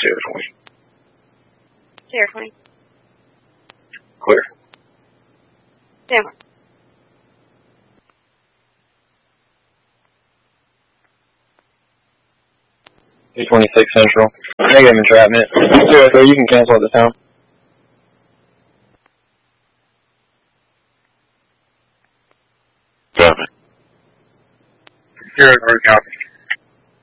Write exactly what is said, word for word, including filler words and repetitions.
Sierra twenty. Sierra twenty. Clear. Down. two twenty-six Central. Negative entrapment. Zero three, you can cancel at this time. Seven. Zero three, copy.